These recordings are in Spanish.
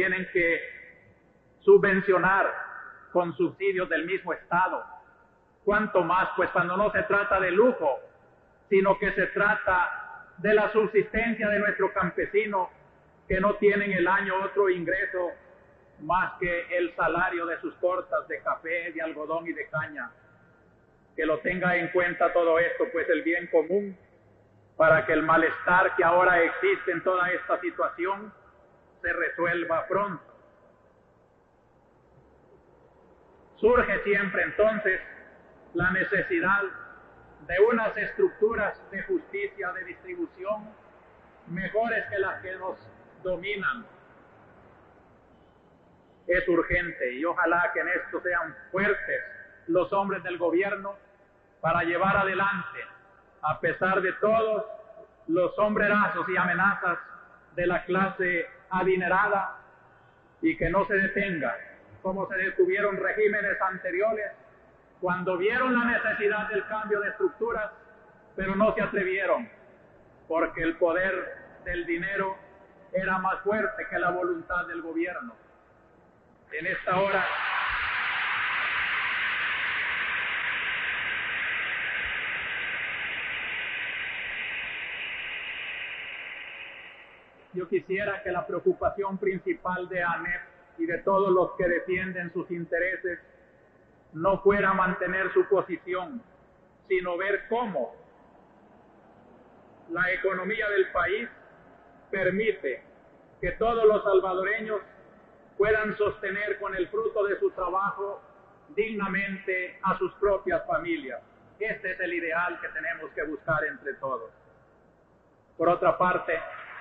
tienen que subvencionar con subsidios del mismo Estado. Cuanto más, pues cuando no se trata de lujo, sino que se trata de la subsistencia de nuestro campesino, que no tienen el año otro ingreso más que el salario de sus tortas de café, de algodón y de caña. Que lo tenga en cuenta todo esto, pues el bien común, para que el malestar que ahora existe en toda esta situación se resuelva pronto. Surge siempre entonces la necesidad de unas estructuras de justicia, de distribución, mejores que las que nos dominan. Es urgente y ojalá que en esto sean fuertes los hombres del gobierno para llevar adelante, a pesar de todos los sombrerazos y amenazas de la clase adinerada, y que no se detenga, como se detuvieron regímenes anteriores, cuando vieron la necesidad del cambio de estructuras, pero no se atrevieron, porque el poder del dinero era más fuerte que la voluntad del gobierno. En esta hora yo quisiera que la preocupación principal de ANEP y de todos los que defienden sus intereses no fuera mantener su posición, sino ver cómo la economía del país permite que todos los salvadoreños puedan sostener con el fruto de su trabajo dignamente a sus propias familias. Este es el ideal que tenemos que buscar entre todos. Por otra parte,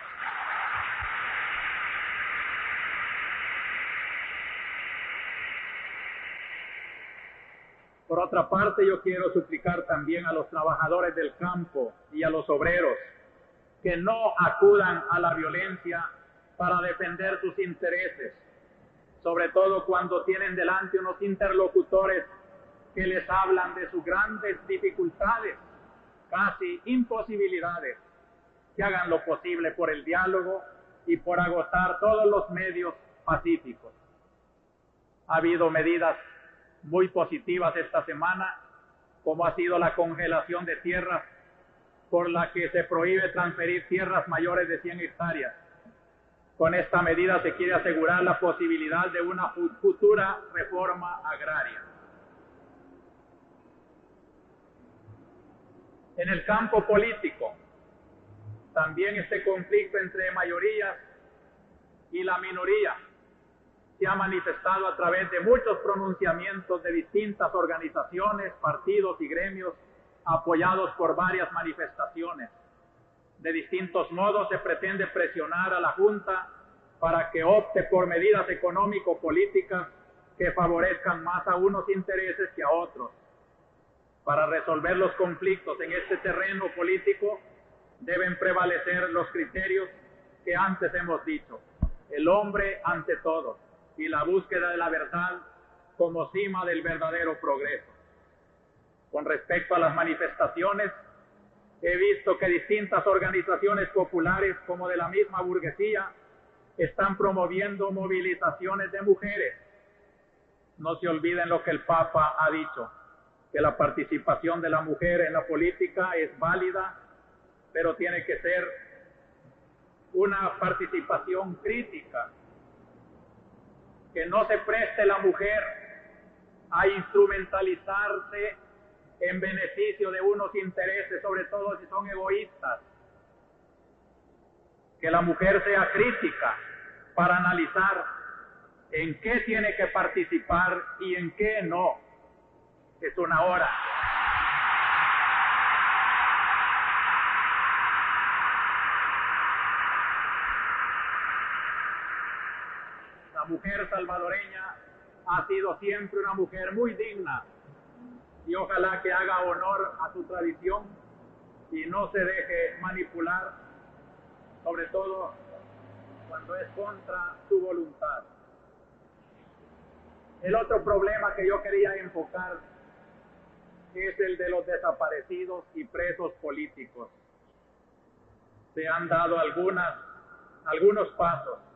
yo quiero suplicar también a los trabajadores del campo y a los obreros que no acudan a la violencia para defender sus intereses, sobre todo cuando tienen delante unos interlocutores que les hablan de sus grandes dificultades, casi imposibilidades, que hagan lo posible por el diálogo y por agotar todos los medios pacíficos. Ha habido medidas muy positivas esta semana, como ha sido la congelación de tierras, por la que se prohíbe transferir tierras mayores de 100 hectáreas. Con esta medida se quiere asegurar la posibilidad de una futura reforma agraria. En el campo político, también este conflicto entre mayorías y la minoría se ha manifestado a través de muchos pronunciamientos de distintas organizaciones, partidos y gremios, apoyados por varias manifestaciones. De distintos modos se pretende presionar a la Junta para que opte por medidas económico-políticas que favorezcan más a unos intereses que a otros. Para resolver los conflictos en este terreno político deben prevalecer los criterios que antes hemos dicho: el hombre ante todo y la búsqueda de la verdad como cima del verdadero progreso. Con respecto a las manifestaciones, he visto que distintas organizaciones populares, como de la misma burguesía, están promoviendo movilizaciones de mujeres. No se olviden lo que el Papa ha dicho, que la participación de la mujer en la política es válida, pero tiene que ser una participación crítica, que no se preste la mujer a instrumentalizarse en beneficio de unos intereses, sobre todo si son egoístas. Que la mujer sea crítica para analizar en qué tiene que participar y en qué no. Es una hora. La mujer salvadoreña ha sido siempre una mujer muy digna, y ojalá que haga honor a su tradición y no se deje manipular, sobre todo cuando es contra su voluntad. El otro problema que yo quería enfocar es el de los desaparecidos y presos políticos. Se han dado algunos pasos